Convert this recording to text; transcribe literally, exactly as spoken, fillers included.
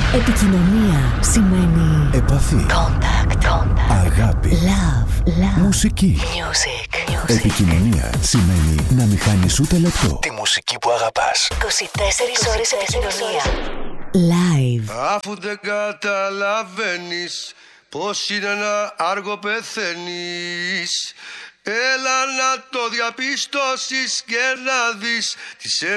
Επικοινωνία σημαίνει επαφή. Contact, contact. Αγάπη. Love, love. Μουσική. Music, music. Επικοινωνία σημαίνει να μην χάνεις ούτε λεπτό τη μουσική που αγαπάς. είκοσι τέσσερις ώρες επικοινωνία. Live. Αφού δεν καταλαβαίνεις πως είναι να άργο πεθαίνεις, έλα να το διαπιστώσεις και να δεις τι σε